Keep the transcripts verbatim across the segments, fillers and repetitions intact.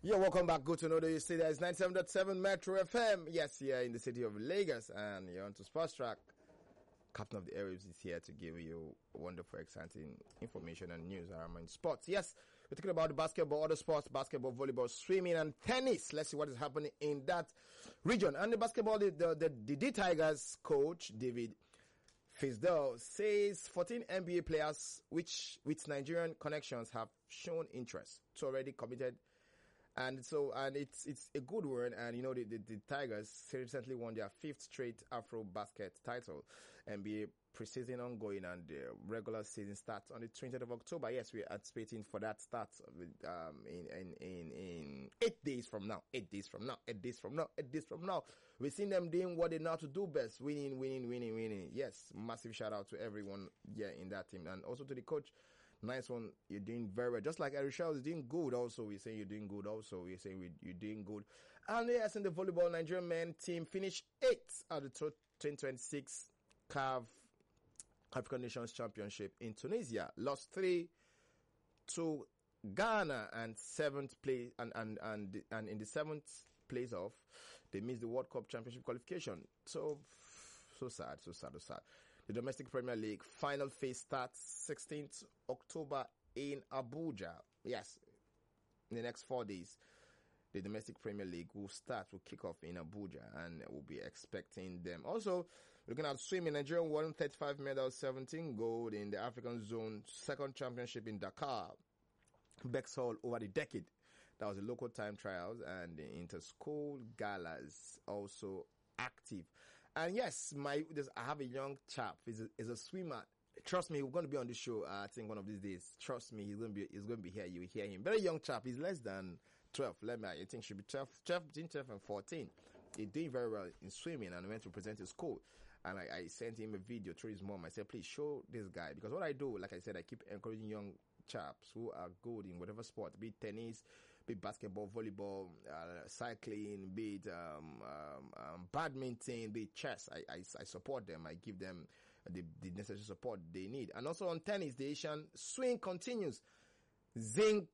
Yeah, welcome back. Good to know that you stay there. It's ninety-seven point seven Metro F M. Yes, here in the city of Lagos, and you're on to Sports Track. Captain of the Airwaves is here to give you wonderful, exciting information and news around sports. Yes, we're talking about the basketball, other sports, basketball, volleyball, swimming, and tennis. Let's see what is happening in that region. And the basketball, the the, the, the D Tigers coach, David Fizdale, says fourteen N B A players which with Nigerian connections have shown interest to already committed. And so, and it's it's a good word. And you know, the, the, the Tigers recently won their fifth straight Afro basket title. N B A preseason ongoing, and the regular season starts on the twentieth of October. Yes, we are anticipating for that start um, in, in in in eight days from now. Eight days from now. Eight days from now. Eight days from now. We've seen them doing what they know how to do best: winning, winning, winning, winning. Yes, massive shout out to everyone here in that team, and also to the coach. Nice one. You're doing very well. Just like Erichelle is doing good also. We're saying you're doing good also. We're saying we, you're doing good. And yes, in the volleyball, Nigerian men team finished eighth at the twenty twenty-six C A F African Nations Championship in Tunisia. Lost three to Ghana and seventh place, and, and, and, and in the seventh place off, they missed the World Cup Championship qualification. So, so sad, so sad, so sad. The domestic Premier League final phase starts sixteenth October in Abuja. Yes, in the next four days, the domestic Premier League will start, will kick off in Abuja, and we'll be expecting them. Also, looking at swimming, Nigeria won thirty-five medals, seventeen gold in the African Zone second championship in Dakar, Bexhall over the decade. That was the local time trials, and the inter-school galas also active. And yes, my I have a young chap. He's a, he's a swimmer. Trust me, we're going to be on the show. Uh, I think one of these days. Trust me, he's going to be he's going to be here. You will hear him. Very young chap. He's less than twelve. Let me. I think should be twelve, twelve, between twelve and fourteen. He's doing very well in swimming, and went to present his school. And I, I sent him a video through his mom. I said, please show this guy, because what I do, like I said, I keep encouraging young chaps who are good in whatever sport, be it tennis, be it basketball, volleyball, uh, cycling, be it um, um, um, badminton, be it chess. I, I, I support them. I give them the, the necessary support they need. And also on tennis, the Asian swing continues. Zing,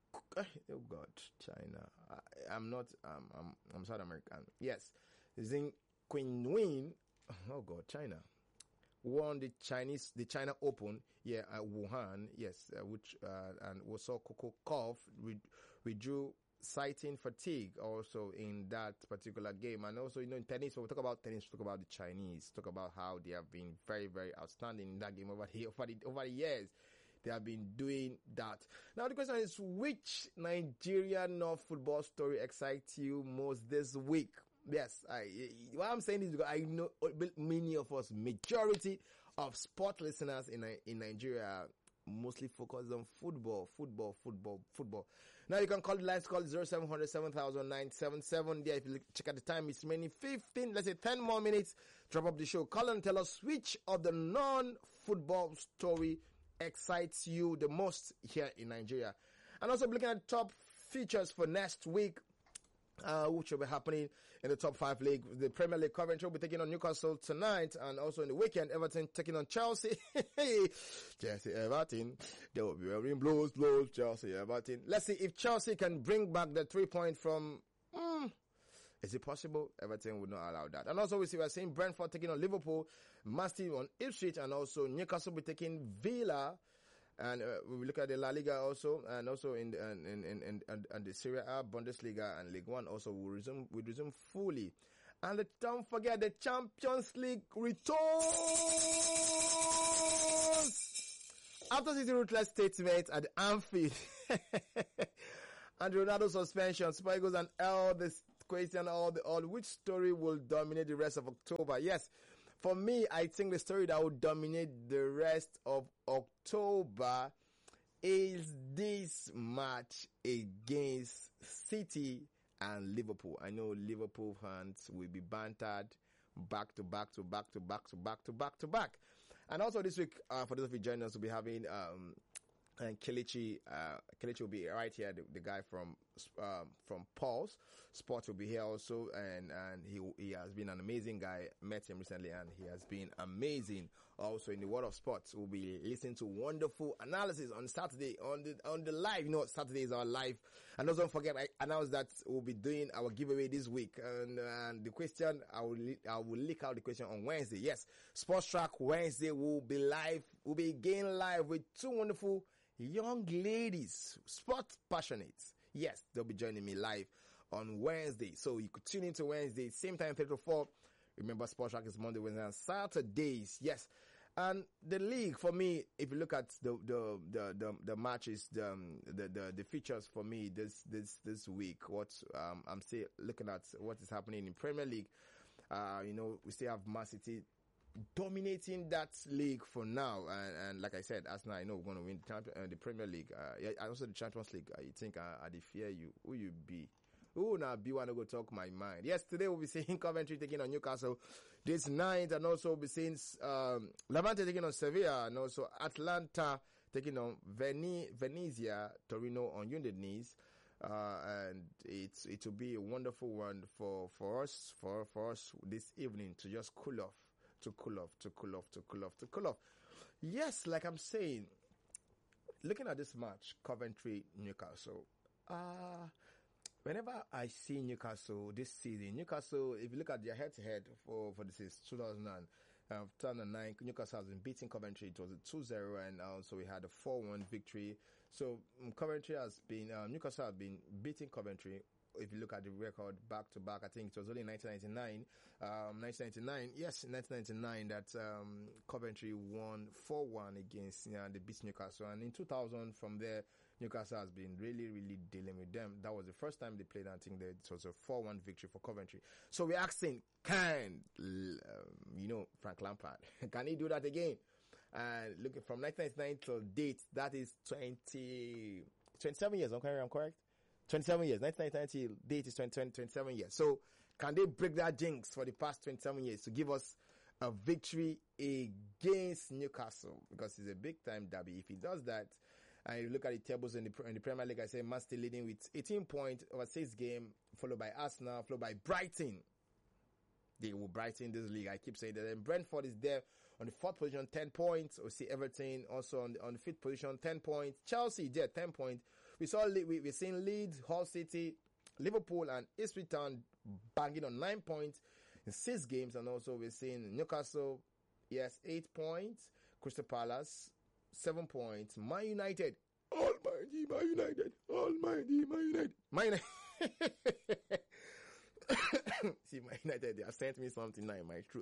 oh God, China. I, I'm not. Um, I'm I'm South American. Yes, Zing Qinwen. Oh God, China won the Chinese, the China Open, yeah, at Wuhan, yes, uh, which, uh, and we saw Coco Gauff withdrew citing fatigue also in that particular game. And also, you know, in tennis, when we talk about tennis, we talk about the Chinese, talk about how they have been very, very outstanding in that game over the, over the, over the years. They have been doing that. Now, the question is, which Nigerian North football story excites you most this week? Yes, I, what I'm saying is because I know many of us, majority of sport listeners in in Nigeria, mostly focus on football, football, football, football. Now you can call the lines, call zero seven hundred seven thousand nine seven seven. There, if you check at the time, it's remaining fifteen, let's say ten more minutes. Drop up the show. Call and tell us which of the non-football story excites you the most here in Nigeria. And also looking at top features for next week. Uh, which will be happening in the top five league. The Premier League, Coventry will be taking on Newcastle tonight, and also in the weekend, Everton taking on Chelsea. Chelsea, Everton. They will be wearing blues, blues, Chelsea, Everton. Let's see if Chelsea can bring back the three point from, mm, is it possible? Everton would not allow that. And also we see, we're seeing Brentford taking on Liverpool, Man City on Ipswich, and also Newcastle will be taking Villa. And uh, we look at the La Liga also, and also in the, and, and, and, and, and the Serie A, Bundesliga, and League One also will resume, will resume fully. And the, don't forget the Champions League returns! After his ruthless statement at Anfield, and Ronaldo suspension, Super Eagles and all this question, all the, all, which story will dominate the rest of October? Yes. For me, I think the story that will dominate the rest of October is this match against City and Liverpool. I know Liverpool fans will be bantered back to back to back to back to back to back to back. And also this week, uh, for those of you joining us, we'll be having um, and Kelechi, uh, Kelechi will be right here. The, the guy from um, from Paul's Sports will be here also, and and he he has been an amazing guy. Met him recently, and he has been amazing. Also in the world of sports, we'll be listening to wonderful analysis on Saturday on the on the live. You know, Saturday is our live, and also don't forget I announced that we'll be doing our giveaway this week, and and the question I will I will leak out the question on Wednesday. Yes, Sports Track Wednesday will be live. We'll be again live with two wonderful young ladies, sport passionate. Yes, they'll be joining me live on Wednesday. So you could tune into Wednesday, same time, three to four. Remember, Sports Track is Monday, Wednesday, and Saturdays. Yes. And the league, for me, if you look at the the the the, the matches, the, um, the the the features for me this this this week, what um, I'm still looking at what is happening in Premier League. Uh, you know, we still have Man City dominating that league for now, and, and like I said, Arsenal, I know we're going to win the, champion, uh, the Premier League, uh, yeah, also the Champions League. Uh, you think uh, I fear you? Who you be? Who now be want to go talk my mind? Yes, today we'll be seeing Coventry taking on Newcastle this night, and also we'll be seeing um, Levante taking on Sevilla, and also Atlanta taking on Vene- Venezia, Torino on Udinese. Uh, and it's it will be a wonderful one for for us for for us this evening to just cool off. To cool off, to cool off, to cool off, to cool off. Yes, like I'm saying, looking at this match, Coventry, Newcastle, uh, whenever I see Newcastle this season, Newcastle, if you look at their head-to-head for, for this is two thousand nine, Newcastle has been beating Coventry. It was a two zero, and also we had a four one victory. So um, Coventry has been, um, Newcastle has been beating Coventry. If you look at the record back to back, I think it was only nineteen ninety-nine. Um, nineteen ninety-nine, yes, nineteen ninety-nine that um, Coventry won four one against you know, the beat Newcastle. And in two thousand, from there, Newcastle has been really, really dealing with them. That was the first time they played. I think that it was a four one victory for Coventry. So we're asking, can um, you know Frank Lampard can he do that again? And looking from nineteen ninety-nine till date, that is twenty, twenty-seven years. I'm correct. I'm correct. twenty-seven years, nineteen ninety date is twenty, twenty, twenty-seven years. So can they break that jinx for the past twenty-seven years to give us a victory against Newcastle? Because it's a big time derby. If he does that, and you look at the tables in the, in the Premier League, I say Man City leading with eighteen points over six games, followed by Arsenal, followed by Brighton. They will brighten this league. I keep saying that. And Brentford is there on the fourth position, ten points. We see Everton also on the, on the fifth position, ten points. Chelsea there, ten points. We saw we we're seeing Leeds, Hull City, Liverpool, and Ipswich Town banging on nine points in six games, and also we're seeing Newcastle, yes, eight points. Crystal Palace, seven points. Man United, Almighty Man United, Almighty Man United, Man United. See, Man United, they have sent me something now in my truth.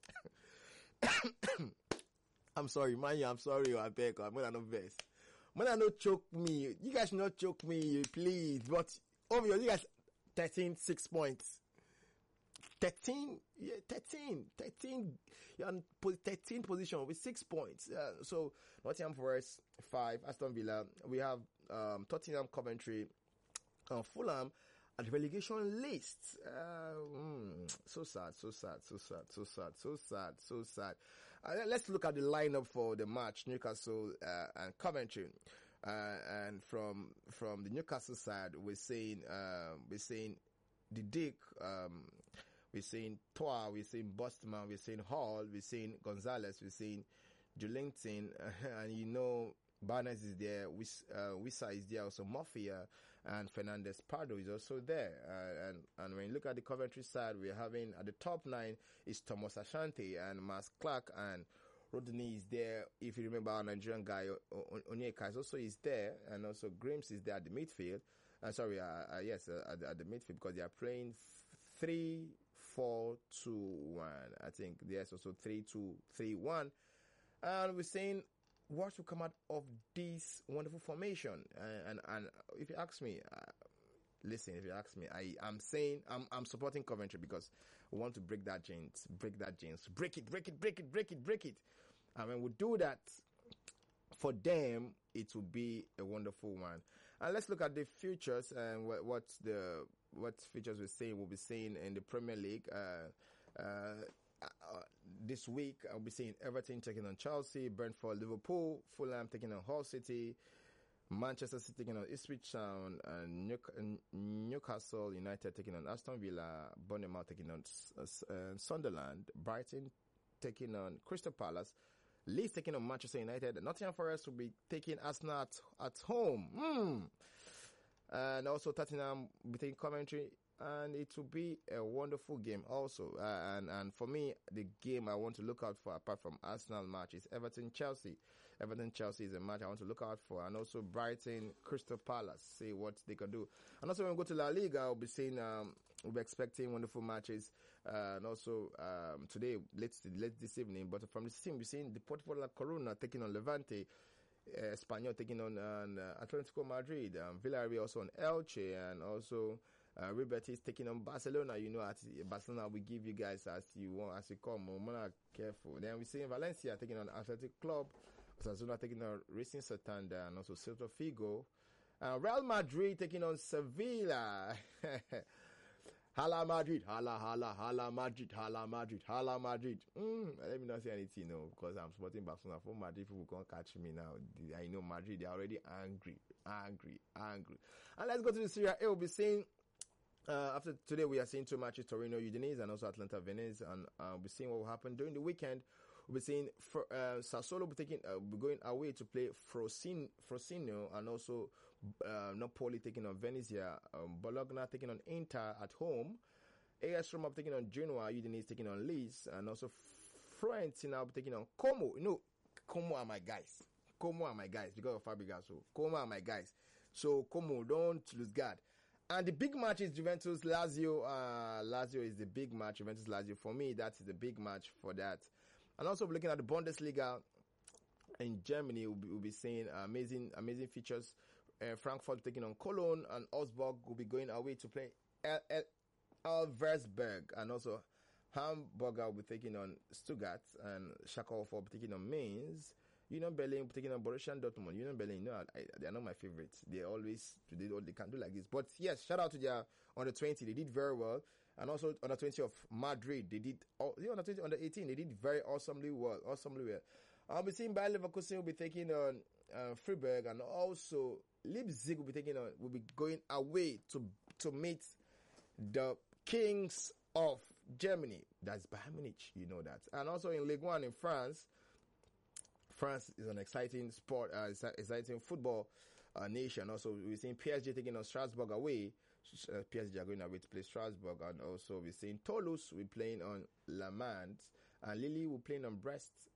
I'm sorry, man. I'm sorry. I beg. I'm gonna no verse. Man, I not choke me. You guys should not choke me, please. But obviously, you guys, thirteen, six points. thirteen, yeah, thirteen, thirteen, you're on thirteen position with six points. Uh, so, Nottingham Forest, five, Aston Villa. We have um, Tottenham, Coventry, uh, Fulham at the relegation list. Uh, mm, so sad, so sad, so sad, so sad, so sad, so sad. Uh, let's look at the lineup for the match, Newcastle uh, and Coventry. Uh, and from from the Newcastle side, we're saying uh, we're saying the Dick, um, we're saying Toa, we're saying Bostman, we're saying Hall, we're saying Gonzalez, we're saying Julington, uh, and you know Barnes is there, Wis, uh, Wissa is there, also Mafia, and Fernandez Pardo is also there. Uh, and and when you look at the Coventry side, we're having at the top nine is Thomas Ashanti and Mas Clark, and Rodney is there. If you remember, our Nigerian guy Onyeka is also is there, and also Grims is there at the midfield. Uh, sorry, uh, uh, yes, uh, at, at the midfield, because they are playing three, four, two, one. I think there's also three, two, three, one. And we're saying what will come out of this wonderful formation. Uh, and and if you ask me, uh, listen, if you ask me, I am saying I'm I'm supporting Coventry because we want to break that jinx, break that jinx, break it, break it, break it, break it, break it. And when we do that, for them, it will be a wonderful one. And let's look at the futures and what, what the what features we're saying. We'll be seeing in the Premier League. Uh, uh, uh, this week, I'll be seeing Everton taking on Chelsea, Brentford, Liverpool, Fulham taking on Hull City, Manchester City taking on Ipswich Town, and New- Newcastle United taking on Aston Villa, Bournemouth taking on uh, Sunderland, Brighton taking on Crystal Palace, Leeds taking on Manchester United, Nottingham Forest will be taking Arsenal at, at home, mm. and also Tottenham will be taking Coventry, and it will be a wonderful game also. Uh, and and for me, the game I want to look out for, apart from Arsenal match, is Everton Chelsea. Everton Chelsea is a match I want to look out for, and also Brighton Crystal Palace. See what they can do. And also when we go to La Liga, I'll be seeing, um, we'll be expecting wonderful matches. Uh, and also um, today, late late this evening. But from this team, we're seeing the Deportivo La Coruna taking on Levante. Uh, Espanyol taking on uh, Atletico Madrid, um, Villarreal also on Elche, and also uh, Real Betis taking on Barcelona. You know, at Barcelona we give you guys as you want, as you come. More careful. Then we see Valencia taking on Athletic Club, Osasuna taking on Racing Santander, and also Celta Figo. Uh, Real Madrid taking on Sevilla. Hala Madrid, hala, hala, hala Madrid, hala Madrid, hala Madrid. Mm, let me not say anything, no, because I'm supporting Barcelona. For Madrid, people can't catch me now. I know Madrid, they're already angry, angry, angry. And let's go to the Serie A. We'll be seeing, uh, after today, we are seeing two matches, Torino Udinese and also Atlanta Venice, and uh, we'll be seeing what will happen during the weekend. We'll be seeing for, uh, Sassuolo will be taking, uh, will be going away to play Frosin, Frosinone, and also uh, Napoli taking on Venezia, um, Bologna taking on Inter at home, A S Roma taking on Genoa, Udinese taking on Leeds, and also Fiorentina will be taking on Como. You know, Como are my guys. Como are my guys because of Fabregas. So Como are my guys. So Como, don't lose guard. And the big match is Juventus Lazio. Uh, Lazio is the big match. Juventus Lazio, for me, that's the big match for that. And also looking at the Bundesliga in Germany, we'll be, we'll be seeing amazing, amazing features. Uh, Frankfurt taking on Cologne, and Augsburg will be going away to play El- El- Elversberg, and also Hamburger will be taking on Stuttgart, and Schalke will be taking on Mainz. Union Berlin will be taking on Borussia Dortmund. Union Berlin, no, I, they are not my favorites. They always, they, they can do like this. But yes, shout out to their under twenty. They did very well. And also under twenty of Madrid, they did, oh, under twenty, under eighteen, they did very awesomely well, awesomely well. I'll be seeing Bayer Leverkusen will be taking on uh, Freiburg, and also Leipzig will be taking on, will be going away to to meet the Kings of Germany. That's Bayern Munich, you know that. And also in Ligue one in France, France is an exciting sport, uh, exciting football uh, nation. Also, we're seeing P S G taking on Strasbourg away. Uh, P S G are going away to play Strasbourg, and also we're seeing Toulouse will be playing on Le Mans, and Lille will be playing on Brest.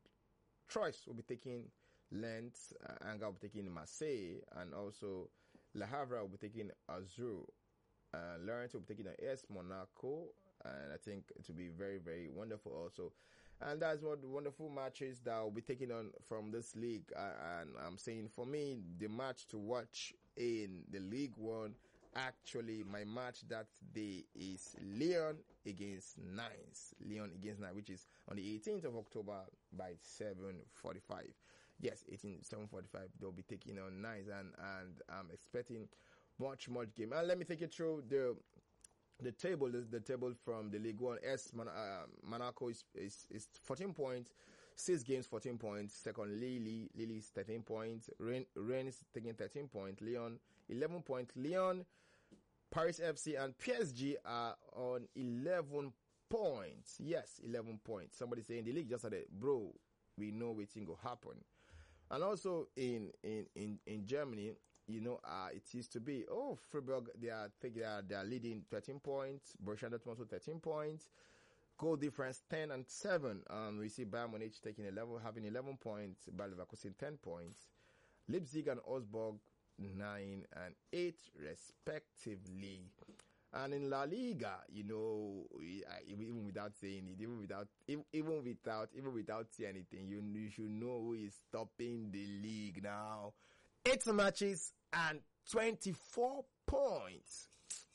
Troyes will be taking Lens, uh, Angers will be taking Marseille, and also Le Havre will be taking Azur. Uh, Lorient will be taking an A S Monaco, and I think it will be very, very wonderful also. And that's what the wonderful matches that will be taking on from this league. Uh, and I'm saying for me, the match to watch in the League One, actually, my match that day is Lyon against Nice. Lyon against Nice, which is on the eighteenth of October by seven forty-five. Yes, eighteen, seven forty-five, they'll be taking on Nice, and, and I'm expecting much, much game. And let me take you through the the table. The, the table from the League One. S Mon- uh, Monaco is, is is fourteen points, six games, fourteen points. Second, Lille. Lille is thirteen points. Rennes, Rennes taking thirteen points. Lyon, eleven points. Lyon, Paris F C, and P S G are on eleven points. Yes, eleven points. Somebody saying the league just said, bro, we know what thing will happen. And also in in in, in Germany, you know, uh, it used to be, oh, Freiburg, they are, they are, they are leading thirteen points. Borussia Dortmund also thirteen points. Goal difference ten and seven. Um, we see Bayern Munich taking eleven, having eleven points. Bayer Leverkusen ten points. Leipzig and Augsburg nine and eight respectively. And in La Liga, you know, we, uh, even without saying it, even without, even, even without, even without saying anything, you, you should know who is stopping the league now. Eight matches and twenty-four points.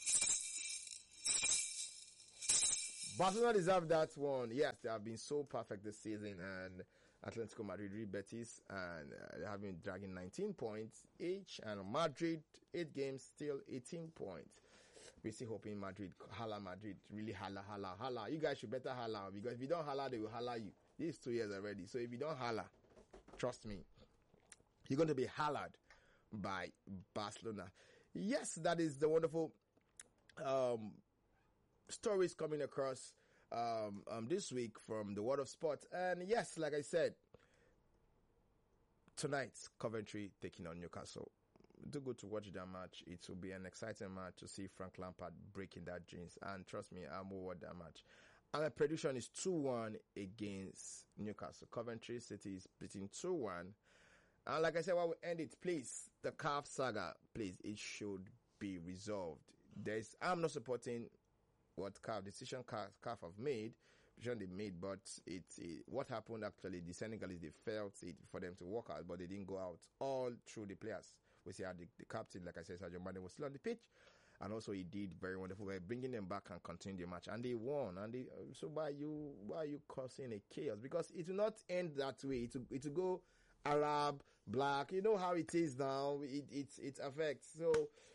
Barcelona deserve that one. Yes, they have been so perfect this season, and Atletico Madrid, Real Betis, and uh, they have been dragging nineteen points each, and Madrid, eight games, still eighteen points. We're still hoping Madrid, hala Madrid, really hala, hala, hala. You guys should better hala, because if you don't hala, they will hala you. These two years already. So if you don't hala, trust me, you're going to be hallered by Barcelona. Yes, that is the wonderful um, stories coming across um, um, this week from the world of sport. And yes, like I said, tonight, Coventry taking on Newcastle. Do go to watch that match. It will be an exciting match to see Frank Lampard breaking that jinx. And trust me, I'm over that match. And my prediction is two one against Newcastle. Coventry City is beating two one. And like I said, while we end it, please, the C A F saga, please, it should be resolved. There's, I'm not supporting what C A F, decision C A F, C A F have made, decision they made, but it, it, what happened actually, the Senegalese, they felt it for them to walk out, but they didn't go out all through the players. We see how the, the captain, like I said, Sadio Mane was still on the pitch, and also he did very wonderful by bringing them back and continue the match, and they won. And they, so why you why are you causing a chaos? Because it will not end that way. It will, it will go Arab, black. You know how it is now. It it it affects. So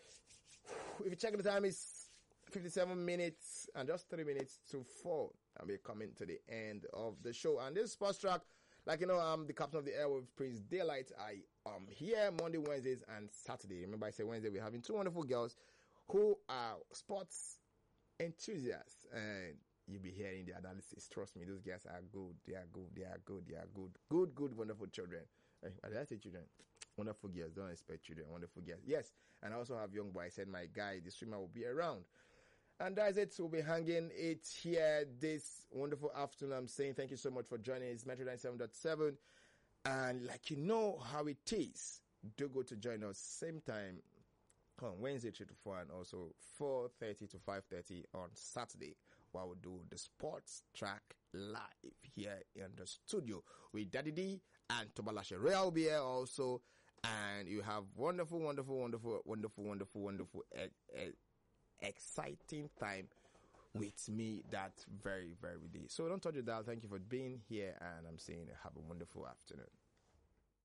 if you check the time, it's fifty-seven minutes and just three minutes to four, and we're coming to the end of the show. And this sports track, like you know, I'm the captain of the airwaves, Prince Daylight. I am here Monday, Wednesdays, and Saturday. Remember, I said Wednesday we're having two wonderful girls who are sports enthusiasts, and you'll be hearing the analysis. Trust me, those guys are good. They are good. They are good. They are good. Good, good, wonderful children. Hey, did I say children? Wonderful girls. Don't expect children. Wonderful girls. Yes, and I also have young boy. I said my guy, the streamer, will be around. And that's it. We'll be hanging it here this wonderful afternoon. I'm saying thank you so much for joining. It's Metro ninety-seven point seven. And like you know how it is, do go to join us same time on Wednesday three to four, and also four thirty to five thirty on Saturday, while we do the sports track live here in the studio with Daddy D and Tobalashe. Real will be here also, and you have wonderful, wonderful, wonderful, wonderful, wonderful, wonderful, e- e- exciting time with me that very, very day. So don't touch your dial. Thank you for being here, and I'm saying have a wonderful afternoon.